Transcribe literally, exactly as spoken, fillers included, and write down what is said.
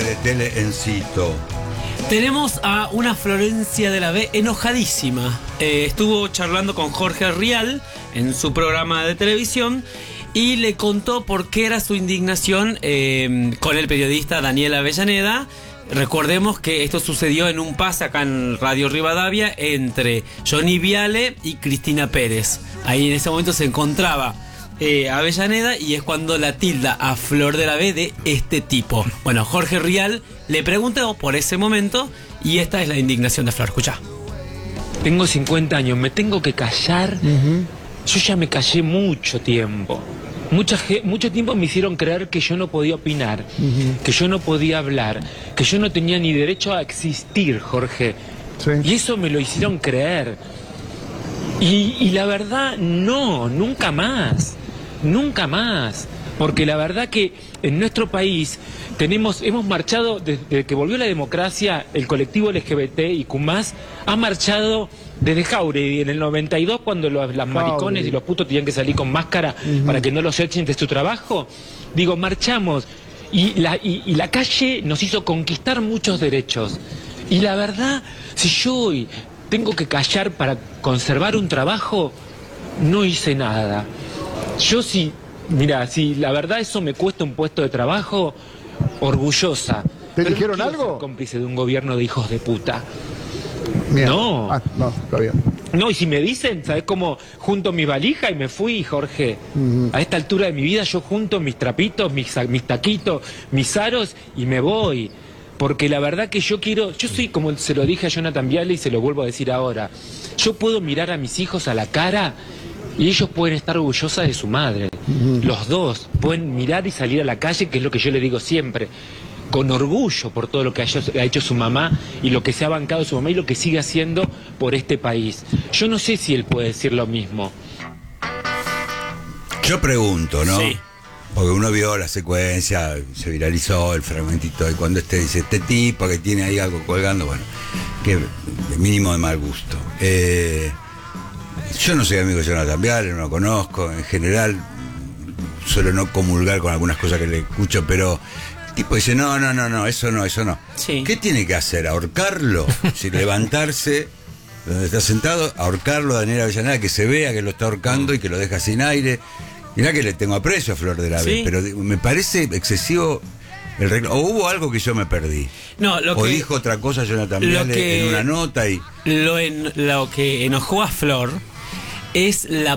Dele, dele, Encito. Tenemos a una Florencia de la B enojadísima. Eh, estuvo charlando con Jorge Rial en su programa de televisión y le contó por qué era su indignación eh, con el periodista Daniel Avellaneda. Recordemos que esto sucedió en un pase acá en Radio Rivadavia entre Johnny Viale y Cristina Pérez. Ahí en ese momento se encontraba eh, Avellaneda y es cuando la tilda a Flor de la B de este tipo. Bueno, Jorge Rial le preguntó por ese momento y esta es la indignación de Flor. Escuchá. Tengo cincuenta años, me tengo que callar. Uh-huh. Yo ya me callé mucho tiempo. Mucha, mucho tiempo me hicieron creer que yo no podía opinar, uh-huh. que yo no podía hablar, que yo no tenía ni derecho a existir, Jorge. Sí. Y eso me lo hicieron creer. Y, y la verdad, no, nunca más, nunca más. Porque la verdad que en nuestro país tenemos, hemos marchado, desde que volvió la democracia, el colectivo L G B T y Q más, ha marchado desde Jauregui en el noventa y dos, cuando los, las maricones y los putos tenían que salir con máscara uh-huh. para que no los echen de su trabajo. Digo, marchamos y la, y, y la calle nos hizo conquistar muchos derechos. Y la verdad, si yo hoy tengo que callar para conservar un trabajo, no hice nada. Yo sí, mira, si la verdad eso me cuesta un puesto de trabajo, orgullosa. ¿Te Pero dijeron no quiero algo? Ser cómplice de un gobierno de hijos de puta. Mierda. No. Ah, no, está bien. No, y si me dicen, ¿sabes cómo? Junto mi valija y me fui, Jorge. Uh-huh. A esta altura de mi vida yo junto mis trapitos, mis, mis taquitos, mis aros y me voy. Porque la verdad que yo quiero, yo soy como se lo dije a Jonathan Viale y se lo vuelvo a decir ahora. Yo puedo mirar a mis hijos a la cara y ellos pueden estar orgullosos de su madre. Uh-huh. Los dos pueden mirar y salir a la calle, que es lo que yo le digo siempre. Con orgullo por todo lo que ha hecho su mamá y lo que se ha bancado su mamá y lo que sigue haciendo por este país. Yo no sé si él puede decir lo mismo. Yo pregunto, ¿no? Sí. Porque uno vio la secuencia, se viralizó el fragmentito y cuando este dice, este tipo que tiene ahí algo colgando, bueno, que mínimo de mal gusto. Eh, yo no soy amigo de Jonathan Viale, no lo conozco, en general suelo no comulgar con algunas cosas que le escucho, pero el tipo dice, no, no, no, no, eso no, eso no. Sí. ¿Qué tiene que hacer? ¿Ahorcarlo? Si levantarse donde está sentado, ahorcarlo a Daniel Avellaneda, que se vea que lo está ahorcando y que lo deja sin aire. Mirá que le tengo aprecio a Flor de la B, sí. Pero me parece excesivo el reclamo. O hubo algo que yo me perdí. No, lo o que, dijo otra cosa Jonathan Viale que, en una nota y... Lo, en, lo que enojó a Flor es la